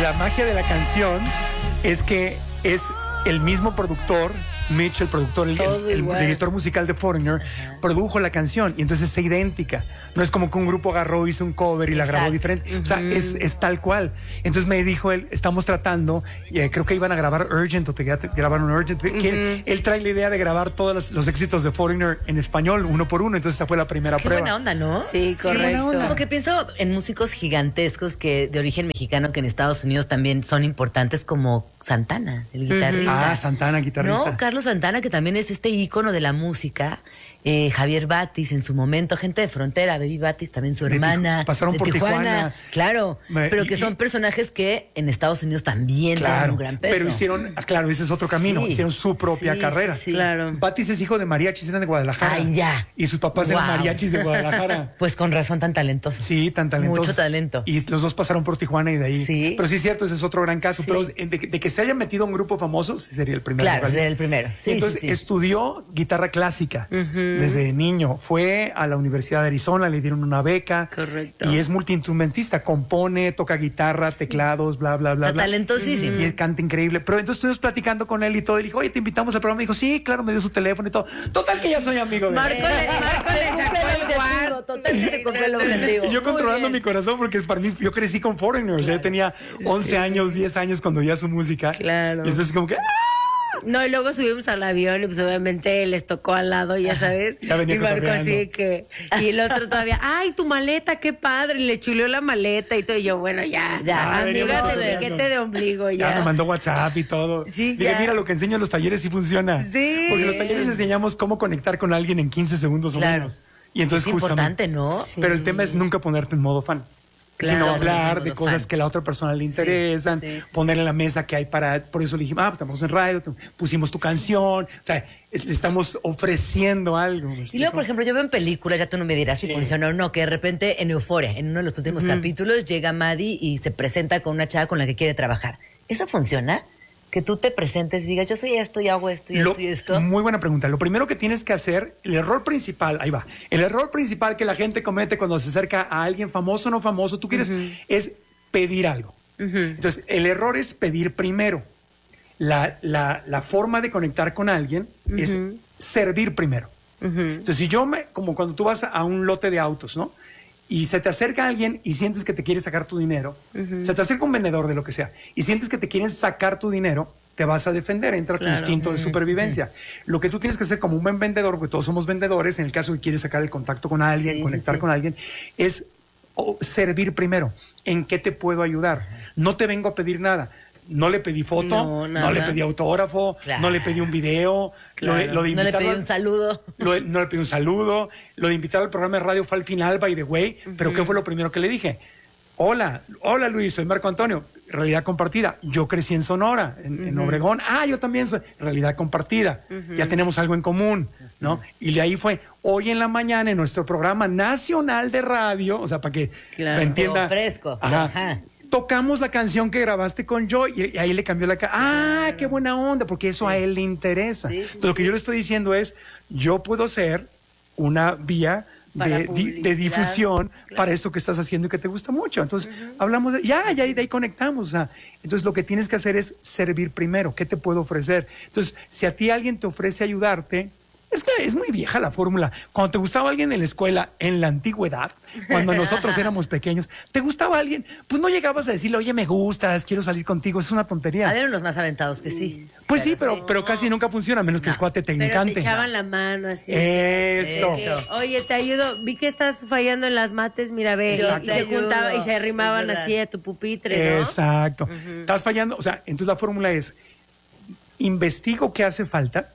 la magia de la canción es que es el mismo productor, Mitch, el productor, el director musical de Foreigner, produjo la canción y entonces es idéntica. No es como que un grupo agarró, hizo un cover y la grabó diferente. O sea, es tal cual. Entonces me dijo él, estamos tratando, creo que iban a grabar Urgent o te grabaron Urgent. Él trae la idea de grabar todos los éxitos de Foreigner en español, uno por uno. Entonces esta fue la primera prueba. Qué buena onda, ¿no? Sí, correcto. Como que pienso en músicos gigantescos que de origen mexicano que en Estados Unidos también son importantes, como Santana, el guitarrista. Ah, Santana, guitarrista. No, Carlos Santana, que también es este ícono de la música. Javier Batis en su momento, gente de Frontera, Baby Batis, también su hermana. Pasaron por Tijuana. Claro, pero que son personajes que en Estados Unidos también tienen un gran peso. Pero hicieron, claro, ese es otro camino, hicieron su propia carrera. Sí, claro. Batis es hijo de mariachis, eran de Guadalajara. Ay, ya. Y sus papás eran mariachis de Guadalajara. Pues con razón tan talentosos. Sí, tan talentosos. Mucho talento. Y los dos pasaron por Tijuana y de ahí. Sí. Pero sí es cierto, ese es otro gran caso. Sí. Pero de que se haya metido un grupo famoso, sí sería el primero. Claro, sería el primero. Sí, entonces estudió guitarra clásica desde niño. Fue a la Universidad de Arizona, le dieron una beca. Correcto. Y es multiinstrumentista, compone, toca guitarra, teclados, bla, bla, bla. Está talentosísimo. Y canta increíble. Pero entonces estuvimos platicando con él y todo. Y le dijo, oye, te invitamos al programa. Me dijo, sí, claro, me dio su teléfono y todo. Total que ya soy amigo de él. Marco le sacó el guard. Total que se cumplió el objetivo. Y yo controlando mi corazón, porque para mí, yo crecí con Foreigner. O sea, yo tenía 11 años, 10 años cuando oía su música. Claro. Y entonces como que... No, y luego subimos al avión y pues obviamente les tocó al lado, ya sabes. Ya venía y Marco cotorreando. así que... Y el otro todavía, ay, tu maleta, qué padre. Y le chuleó la maleta y todo. Y yo, bueno, ya. venía Amiga, cotorreando. etiquete de ombligo, Ya ya. me mandó WhatsApp y todo. Sí, Dije, ya. mira, lo que enseño en los talleres sí funciona. Sí. Porque en los talleres enseñamos cómo conectar con alguien en 15 segundos o Claro. menos. Y entonces Es justamente... importante, ¿no? Sí. Pero el tema es nunca ponerte en modo fan. Claro. Sino hablar de Modo cosas fan. que a la otra persona le interesan, sí. poner en la mesa que hay para... Por eso le dijimos, pues estamos en radio, pusimos tu canción. O sea, le estamos ofreciendo algo. Y luego, por ejemplo, yo veo en películas, ya tú no me dirás si funciona o no, que de repente en Euphoria, en uno de los últimos capítulos, llega Maddie y se presenta con una chava con la que quiere trabajar. ¿Eso funciona? Que tú te presentes y digas, yo soy esto y hago esto y esto y esto. Muy buena pregunta. Lo primero que tienes que hacer, el error principal, ahí va, el error principal que la gente comete cuando se acerca a alguien famoso o no famoso, tú quieres, es pedir algo. Entonces, el error es pedir primero. La forma de conectar con alguien es servir primero. Entonces, si como cuando tú vas a un lote de autos, ¿no? Y se te acerca alguien y sientes que te quiere sacar tu dinero, se te acerca un vendedor de lo que sea, y sientes que te quieren sacar tu dinero, te vas a defender, entra tu instinto de supervivencia. Lo que tú tienes que hacer como un buen vendedor, porque todos somos vendedores, en el caso que quieres sacar el contacto con alguien, conectar con alguien, es servir primero. ¿En qué te puedo ayudar? No te vengo a pedir nada. No le pedí foto, no le pedí autógrafo, no le pedí un video, lo de no le pedí un saludo. no le pedí un saludo. Lo de invitar al programa de radio fue al final, by the way. Pero ¿qué fue lo primero que le dije? Hola Luis, soy Marco Antonio. Realidad compartida. Yo crecí en Sonora, en Obregón. Yo también soy. Realidad compartida. Ya tenemos algo en común, ¿no? Y de ahí fue, hoy en la mañana en nuestro programa nacional de radio, o sea, para que me entienda. Fresco. Ajá. Tocamos la canción que grabaste con Joy y ahí le cambió la cara. Qué buena onda, porque eso a él le interesa. Entonces, lo que yo le estoy diciendo es, yo puedo ser una vía de difusión para esto que estás haciendo y que te gusta mucho. Entonces, hablamos de ahí conectamos. O sea, entonces, lo que tienes que hacer es servir primero. ¿Qué te puedo ofrecer? Entonces, si a ti alguien te ofrece ayudarte, es que es muy vieja la fórmula. Cuando te gustaba alguien en la escuela, en la antigüedad, cuando nosotros éramos pequeños, ¿te gustaba alguien? Pues no llegabas a decirle, oye, me gustas, quiero salir contigo. Es una tontería. Había unos más aventados que sí. Pues pero casi nunca funciona, a menos que el cuate te encante. Pero te echaban la mano así. Eso. Oye, te ayudo. Vi que estás fallando en las mates, mira, ve. Exacto. Y se juntaban y se arrimaban así a tu pupitre, ¿no? Exacto. Estás fallando. O sea, entonces la fórmula es, investigo qué hace falta,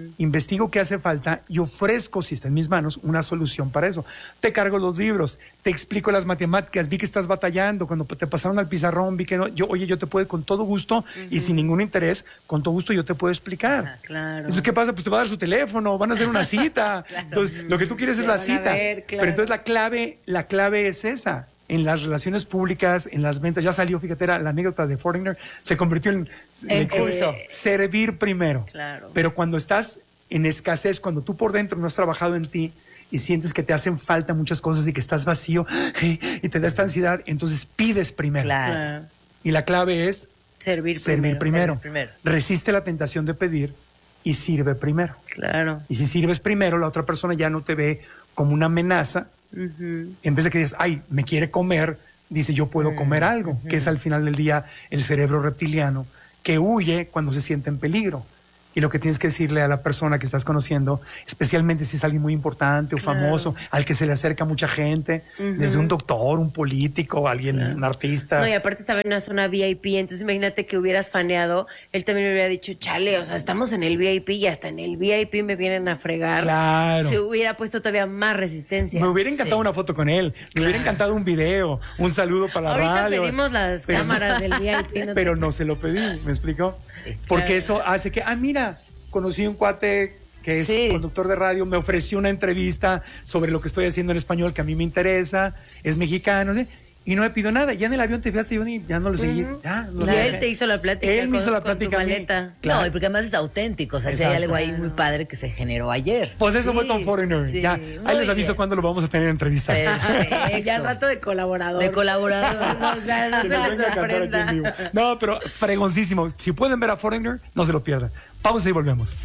y ofrezco, si está en mis manos, una solución para eso. Te cargo los libros, te explico las matemáticas, vi que estás batallando, cuando te pasaron al pizarrón, vi que no, yo te puedo, con todo gusto y sin ningún interés, con todo gusto yo te puedo explicar. Claro. Entonces, ¿qué pasa? Pues te va a dar su teléfono, van a hacer una cita. Entonces, lo que tú quieres es la cita. Pero entonces la clave es esa. En las relaciones públicas, en las ventas, ya salió, fíjate, era la anécdota de Foreigner, se convirtió en curso. Servir primero. Claro. Pero cuando estás en escasez, cuando tú por dentro no has trabajado en ti y sientes que te hacen falta muchas cosas y que estás vacío y te da esta ansiedad, entonces pides primero. Claro. Y la clave es Servir primero. servir primero. Resiste la tentación de pedir y sirve primero. Claro. Y si sirves primero, la otra persona ya no te ve como una amenaza. En vez de que digas, ay, me quiere comer, dice, yo puedo comer algo, que es al final del día el cerebro reptiliano que huye cuando se siente en peligro. Y lo que tienes que decirle a la persona que estás conociendo, especialmente si es alguien muy importante o famoso, al que se le acerca mucha gente, desde un doctor, un político, alguien, un artista. No, y aparte estaba en una zona VIP, entonces imagínate que hubieras faneado, él también hubiera dicho, chale, o sea, estamos en el VIP y hasta en el VIP me vienen a fregar. Claro. Se hubiera puesto todavía más resistencia. Me hubiera encantado una foto con él, me hubiera encantado un video, un saludo para la Ahorita radio. pedimos las cámaras del VIP. Pero no se lo pedí, ¿me explico? Sí, Porque claro. eso hace que, mira, conocí un cuate que es Sí. conductor de radio, me ofreció una entrevista sobre lo que estoy haciendo en español, que a mí me interesa, es mexicano, ¿sí? Y no me pidió nada. Ya en el avión te fijaste, yo ya no lo seguí. Ya, lo Y dejé. él te hizo la plática. Él me hizo la con tu plática a mí. maleta. Claro. No, y porque además es auténtico. O sea, si hay Exacto. algo ahí muy padre que se generó ayer. Pues eso Sí, fue con Foreigner. sí, Ya, muy ahí les aviso bien. cuándo lo vamos a tener en entrevista. Perfecto. Ya al rato de colaborador. De colaborador. O sea, no Que se nos les venga a cantar aquí en sorprenda. vivo. No, pero fregoncísimo. Si pueden ver a Foreigner, no se lo pierdan. Pausa y volvemos.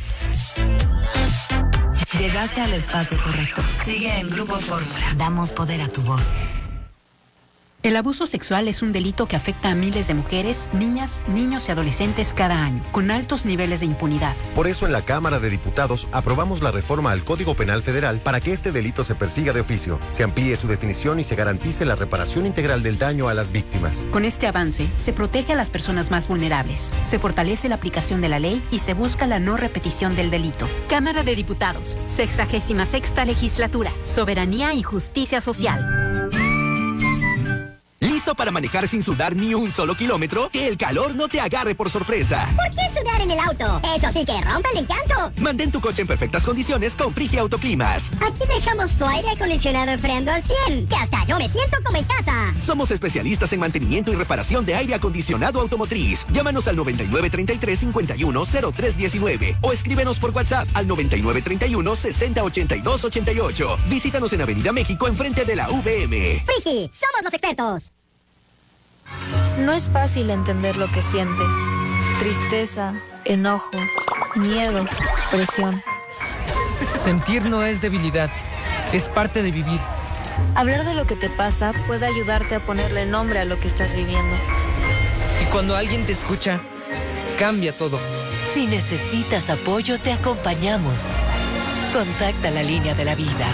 Llegaste al espacio correcto. Sigue en Grupo Fórmula. Damos poder a tu voz. El abuso sexual es un delito que afecta a miles de mujeres, niñas, niños y adolescentes cada año, con altos niveles de impunidad. Por eso en la Cámara de Diputados aprobamos la reforma al Código Penal Federal para que este delito se persiga de oficio, se amplíe su definición y se garantice la reparación integral del daño a las víctimas. Con este avance, se protege a las personas más vulnerables, se fortalece la aplicación de la ley y se busca la no repetición del delito. Cámara de Diputados, 66ª Legislatura, Soberanía y Justicia Social. ¿Listo para manejar sin sudar ni un solo kilómetro? Que el calor no te agarre por sorpresa. ¿Por qué sudar en el auto? Eso sí que rompe el encanto. Mantén tu coche en perfectas condiciones con Frigia Autoclimas. Aquí dejamos tu aire acondicionado enfriando al 100, que hasta yo me siento como en casa. Somos especialistas en mantenimiento y reparación de aire acondicionado automotriz. Llámanos al 9933-510319 o escríbenos por WhatsApp al 9931-608288. Visítanos en Avenida México enfrente de la VM. Friki, somos los expertos. No es fácil entender lo que sientes. Tristeza, enojo, miedo, presión. Sentir no es debilidad, es parte de vivir. Hablar de lo que te pasa puede ayudarte a ponerle nombre a lo que estás viviendo. Y cuando alguien te escucha, cambia todo. Si necesitas apoyo, te acompañamos. Contacta la línea de la vida.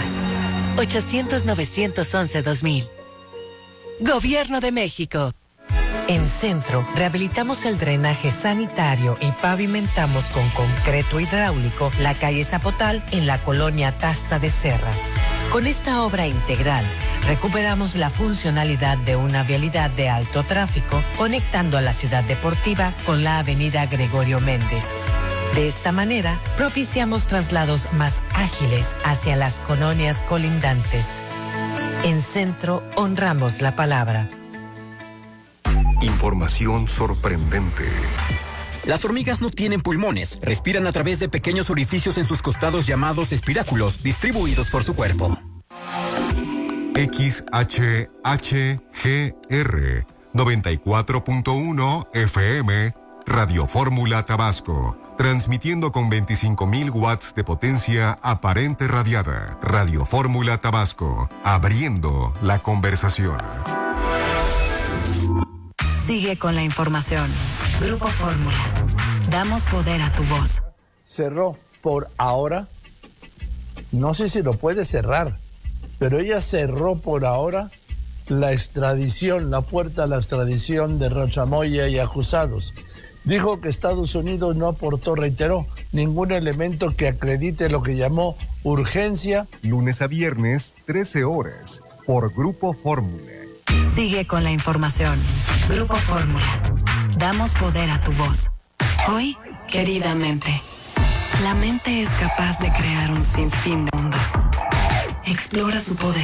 800-911-2000. Gobierno de México. En Centro, rehabilitamos el drenaje sanitario y pavimentamos con concreto hidráulico la calle Zapotal en la colonia Tasta de Serra. Con esta obra integral, recuperamos la funcionalidad de una vialidad de alto tráfico, conectando a la ciudad deportiva con la avenida Gregorio Méndez. De esta manera, propiciamos traslados más ágiles hacia las colonias colindantes. En Centro, honramos la palabra. Información sorprendente. Las hormigas no tienen pulmones, respiran a través de pequeños orificios en sus costados llamados espiráculos, distribuidos por su cuerpo. XHHGR 94.1 FM Radio Fórmula Tabasco, transmitiendo con 25.000 watts de potencia aparente radiada. Radio Fórmula Tabasco, abriendo la conversación. Sigue con la información. Grupo Fórmula. Damos poder a tu voz. Cerró por ahora. No sé si lo puede cerrar, pero ella cerró por ahora la extradición, la puerta a la extradición de Rochamoya y acusados. Dijo que Estados Unidos no aportó, reiteró, ningún elemento que acredite lo que llamó urgencia. Lunes a viernes, 13 horas, por Grupo Fórmula. Sigue con la información. Grupo Fórmula. Damos poder a tu voz. Hoy, querida mente. La mente es capaz de crear un sinfín de mundos. Explora su poder.